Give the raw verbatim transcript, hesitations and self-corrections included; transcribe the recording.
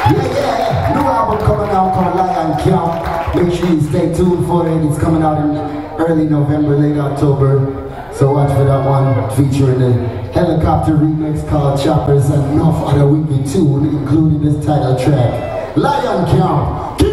Yeah, yeah, new album coming out called Lion Camp. Make sure you stay tuned for it. It's coming out in early November, late October. So watch for that one, featuring the helicopter remix called Choppers and enough other wicked tune, including this title track, Lion Camp.